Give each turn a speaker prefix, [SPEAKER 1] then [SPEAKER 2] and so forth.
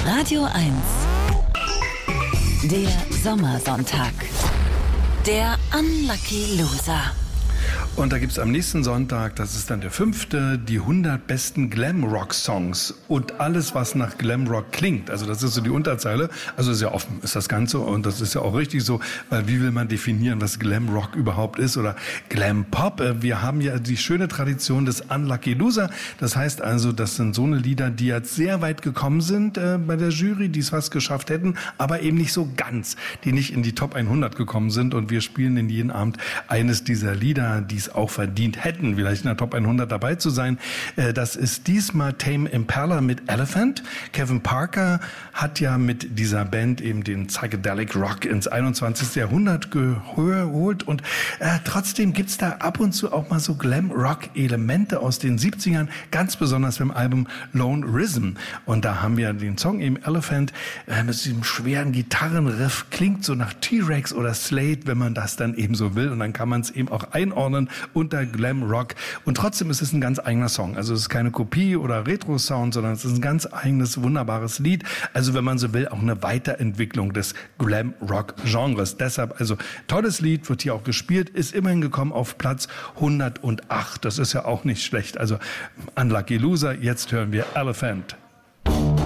[SPEAKER 1] Radio 1. Der Sommersonntag. Der Unlucky Loser.
[SPEAKER 2] Und da gibt's am nächsten Sonntag, das ist dann der 5., die 100 besten Glam-Rock-Songs und alles, was nach Glam-Rock klingt. Also das ist so die Unterzeile. Also sehr offen ist das Ganze und das ist ja auch richtig so, weil wie will man definieren, was Glam-Rock überhaupt ist oder Glam-Pop? Wir haben ja die schöne Tradition des Unlucky Loser. Das heißt also, das sind so eine Lieder, die jetzt sehr weit gekommen sind bei der Jury, die es fast geschafft hätten, aber eben nicht so ganz, die nicht in die Top 100 gekommen sind. Und wir spielen in jeden Abend eines dieser Lieder, die es auch verdient hätten, vielleicht in der Top 100 dabei zu sein. Das ist diesmal Tame Impala mit Elephant. Kevin Parker hat ja mit dieser Band eben den Psychedelic Rock ins 21. Jahrhundert geholt und trotzdem gibt's da ab und zu auch mal so Glam-Rock-Elemente aus den 70ern, ganz besonders beim Album Lone Rhythm. Und da haben wir den Song eben Elephant mit diesem schweren Gitarrenriff, klingt so nach T-Rex oder Slade, wenn man das dann eben so will. Und dann kann man es eben auch einordnen unter Glam Rock. Und trotzdem ist es ein ganz eigener Song. Also es ist keine Kopie oder Retro-Sound, sondern es ist ein ganz eigenes, wunderbares Lied. Also wenn man so will, auch eine Weiterentwicklung des Glam Rock-Genres. Deshalb, also tolles Lied, wird hier auch gespielt, ist immerhin gekommen auf Platz 108. Das ist ja auch nicht schlecht. Also Unlucky Loser, jetzt hören wir Elephant.